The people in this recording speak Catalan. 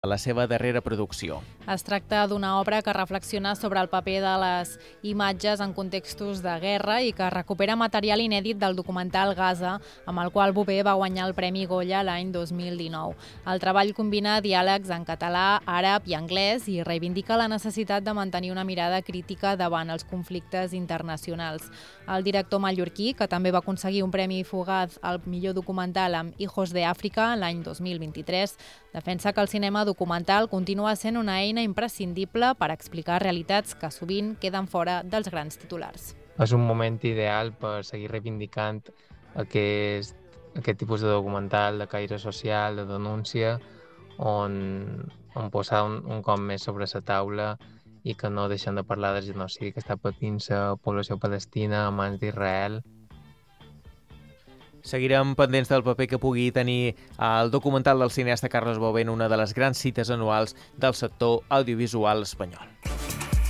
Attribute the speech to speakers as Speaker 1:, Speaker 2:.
Speaker 1: la seva darrera producció.
Speaker 2: Es tracta d'una obra que reflexiona sobre el paper de les imatges en contextos de guerra i que recupera material inèdit del documental Gaza, amb el qual Bové va guanyar el Premi Goya l'any 2019. El treball combina diàlegs en català, àrab i anglès i reivindica la necessitat de mantenir una mirada crítica davant els conflictes internacionals. El director mallorquí, que també va aconseguir un Premi Fugaz al millor documental amb Hijos de África l'any 2023, defensa que el cinema documental continua sent una eina imprescindible per explicar realitats que sovint queden fora dels grans titulars.
Speaker 3: És un moment ideal per seguir reivindicant aquest tipus de documental de caire social, de denúncia, on posar un cop més sobre la taula i que no deixem de parlar del genocidi que està patint la població palestina a mans d'Israel.
Speaker 1: Seguirem pendents del paper que pugui tenir el documental del cineasta Carles Bové en una de les grans cites anuals del sector audiovisual espanyol.